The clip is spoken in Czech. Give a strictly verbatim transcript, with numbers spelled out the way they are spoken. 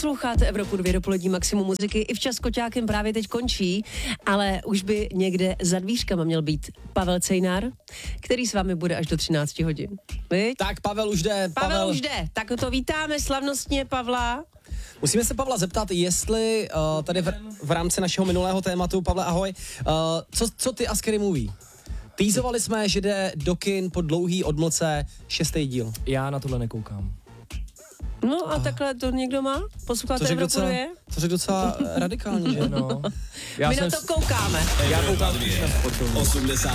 Posloucháte Evropu dvě dopolední maximum muziky. I včas s Koťákem právě teď končí, ale už by někde za dvířkama měl být Pavel Cejnar, který s vámi bude až do třinácti hodin. Viď? Tak Pavel už jde. Pavel, Pavel už jde. Tak to vítáme slavnostně Pavla. Musíme se Pavla zeptat, jestli uh, tady v, v rámci našeho minulého tématu, Pavle, ahoj, uh, co, co ty a Scary Movie? Týzovali jsme, že jde do kin po dlouhý odmlce šestý díl. Já na tohle nekoukám. No a takhle to někdo má? Posloucháte Evropu docela, dvě? to řekl docela radikálně, že? No. Já My jsem na to koukáme. Já koukám spíš na sportovní.